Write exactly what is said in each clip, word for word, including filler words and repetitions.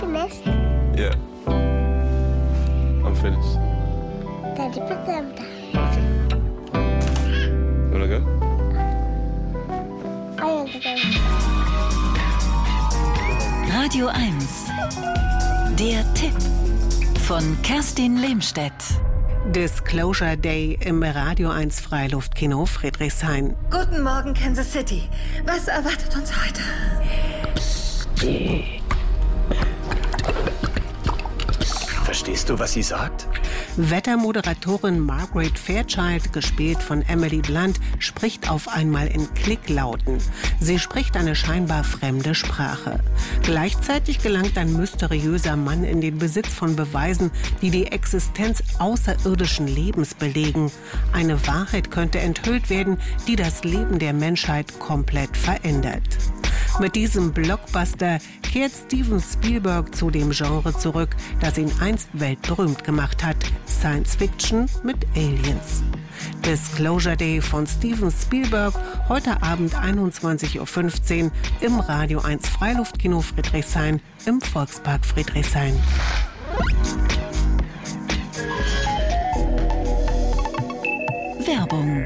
finished? Yeah. I'm finished. Daddy, put them down. Okay. You wanna go? I want to go. Radio eins. Der Tipp von Kerstin Lehmstedt. Disclosure Day im Radio eins Freiluftkino Friedrichshain. Guten Morgen, Kansas City. Was erwartet uns heute? Verstehst du, was sie sagt? Wettermoderatorin Margaret Fairchild, gespielt von Emily Blunt, spricht auf einmal in Klicklauten. Sie spricht eine scheinbar fremde Sprache. Gleichzeitig gelangt ein mysteriöser Mann in den Besitz von Beweisen, die die Existenz außerirdischen Lebens belegen. Eine Wahrheit könnte enthüllt werden, die das Leben der Menschheit komplett verändert. Mit diesem Blockbuster kehrt Steven Spielberg zu dem Genre zurück, das ihn einst weltberühmt gemacht hat: Science Fiction mit Aliens. Disclosure Day von Steven Spielberg, heute Abend einundzwanzig Uhr fünfzehn im Radio eins Freiluftkino Friedrichshain im Volkspark Friedrichshain. Werbung.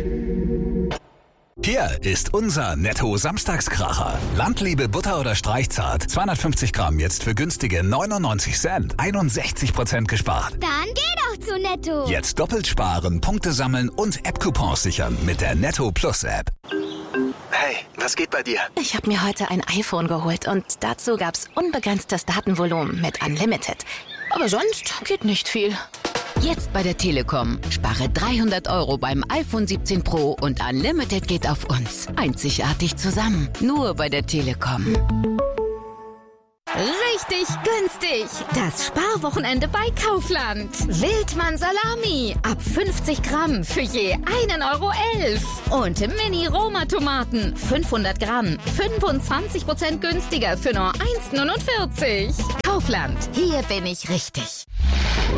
Hier ist unser Netto-Samstagskracher. Landliebe Butter oder Streichzart. zweihundertfünfzig Gramm jetzt für günstige neunundneunzig Cent. einundsechzig Prozent gespart. Dann geh doch zu Netto. Jetzt doppelt sparen, Punkte sammeln und App-Coupons sichern mit der Netto Plus App. Hey, was geht bei dir? Ich habe mir heute ein iPhone geholt und dazu gab's unbegrenztes Datenvolumen mit Unlimited. Aber sonst geht nicht viel. Jetzt bei der Telekom. Spare dreihundert Euro beim iPhone siebzehn Pro und Unlimited geht auf uns. Einzigartig zusammen. Nur bei der Telekom. Richtig günstig. Das Sparwochenende bei Kaufland. Wildmann Salami. Ab fünfzig Gramm für je einen Euro elf. Und Mini-Roma-Tomaten. fünfhundert Gramm. fünfundzwanzig Prozent günstiger für nur eins neunundvierzig. Kaufland. Hier bin ich richtig.